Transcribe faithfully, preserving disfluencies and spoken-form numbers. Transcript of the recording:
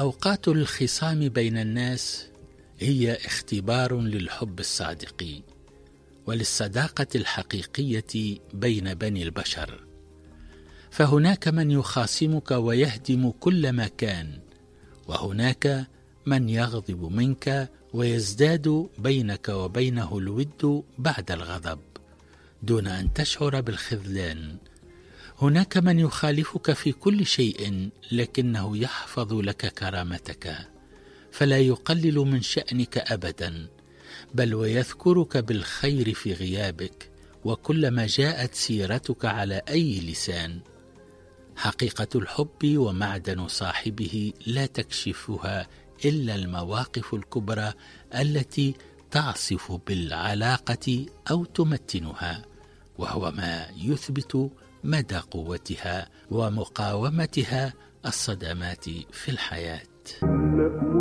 أوقات الخصام بين الناس هي اختبار للحب الصادق وللصداقة الحقيقية بين بني البشر، فهناك من يخاصمك ويهدم كل ما كان، وهناك من يغضب منك ويزداد بينك وبينه الود بعد الغضب دون أن تشعر بالخذلان. هناك من يخالفك في كل شيء لكنه يحفظ لك كرامتك، فلا يقلل من شأنك أبدا، بل ويذكرك بالخير في غيابك وكلما جاءت سيرتك على أي لسان. حقيقة الحب ومعدن صاحبه لا تكشفها إلا المواقف الكبرى التي تعصف بالعلاقة أو تمتنها، وهو ما يثبت مدى قوتها ومقاومتها الصدمات في الحياة.